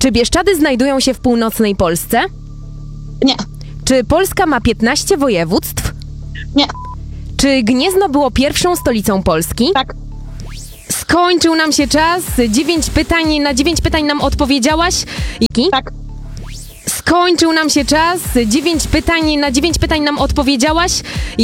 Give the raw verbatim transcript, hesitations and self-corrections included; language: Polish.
Czy Bieszczady znajdują się w północnej Polsce? Nie. Czy Polska ma piętnaście województw? Nie. Czy Gniezno było pierwszą stolicą Polski? Tak. Skończył nam się czas. Dziewięć pytań, na dziewięć pytań nam odpowiedziałaś. Jaki? Tak. Skończył nam się czas. Dziewięć pytań, na dziewięć pytań nam odpowiedziałaś.